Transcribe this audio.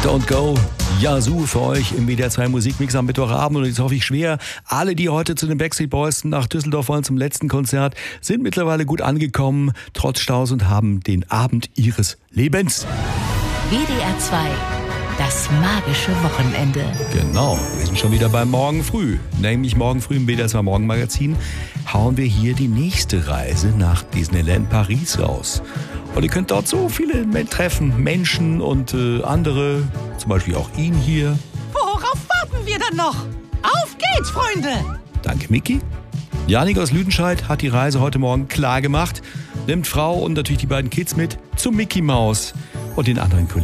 Don't Go, Yazoo für euch im WDR 2 Musikmix am Mittwochabend. Und jetzt hoffe ich schwer, alle, die heute zu den Backstreet Boys nach Düsseldorf wollen zum letzten Konzert, sind mittlerweile gut angekommen, trotz Staus, und haben den Abend ihres Lebens. WDR 2, das magische Wochenende. Genau, wir sind schon wieder beim Morgen früh. Nämlich morgen früh im WDR 2 Morgenmagazin hauen wir hier die nächste Reise nach Disneyland Paris raus. Und ihr könnt dort so viele treffen, Menschen und andere, zum Beispiel auch ihn hier. Worauf warten wir dann noch? Auf geht's, Freunde! Danke, Micky. Janik aus Lüdenscheid hat die Reise heute Morgen klar gemacht, nimmt Frau und natürlich die beiden Kids mit zum Mickey Maus und den anderen Kollegen.